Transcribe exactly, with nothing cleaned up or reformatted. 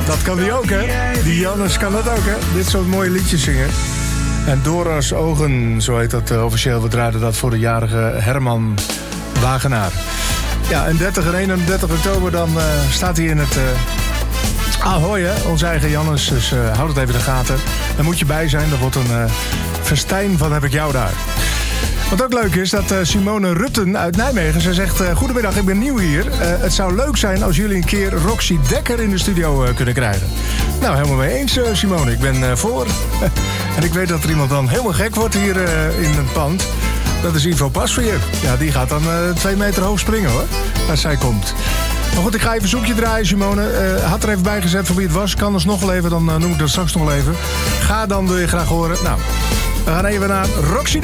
Dat kan die ook, hè? Die Jannes kan dat ook, hè? Dit soort mooie liedjes zingen. En Dora's Ogen, zo heet dat uh, officieel. We draaiden dat voor de jarige Herman Wagenaar. Ja, en dertig en eenendertig oktober dan uh, staat hij in het uh, Ahoy, hè? Onze eigen Jannes. Dus uh, houd het even in de gaten. Daar moet je bij zijn. Dat wordt een uh, festijn van Heb ik jou daar. Wat ook leuk is, dat uh, Simone Rutten uit Nijmegen... ze zegt, uh, goedemiddag, ik ben nieuw hier. Uh, het zou leuk zijn als jullie een keer Roxy Dekker in de studio uh, kunnen krijgen. Nou, helemaal mee eens, uh, Simone. Ik ben uh, voor. En ik weet dat er iemand dan helemaal gek wordt hier uh, in het pand. Dat is Ivo Pasveer. Ja, die gaat dan uh, twee meter hoog springen, hoor. Als zij komt. Maar goed, ik ga even een zoekje draaien, Simone. Uh, had er even bij gezet voor wie het was. Kan alsnog wel even, dan uh, noem ik dat straks nog wel even. Ga dan, wil je graag horen. Nou, we gaan even naar Roxy